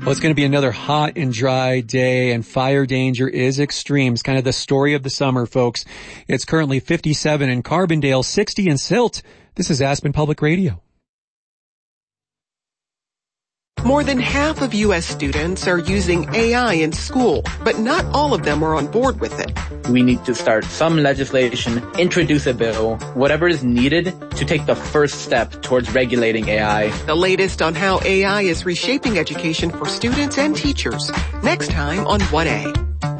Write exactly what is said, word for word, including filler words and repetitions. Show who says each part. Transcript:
Speaker 1: Well, it's going to be another hot and dry day, and fire danger is extreme. It's kind of the story of the summer, folks. It's currently fifty-seven in Carbondale, sixty in Silt. This is Aspen Public Radio.
Speaker 2: More than half of U S students are using A I in school, but not all of them are on board with it.
Speaker 3: We need to start some legislation, introduce a bill, whatever is needed to take the first step towards regulating A I.
Speaker 2: The latest on how A I is reshaping education for students and teachers. Next time on one A.